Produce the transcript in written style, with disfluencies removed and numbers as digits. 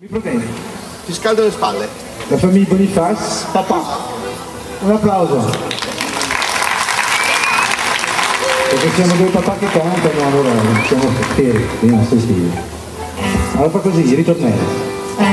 problemi. Ti scaldo le spalle. La famiglia Bonifaz, Papà. un applauso. Perché siamo due papà che cantano, allora siamo fieri dei nostri figli. Allora fa così, ritornello.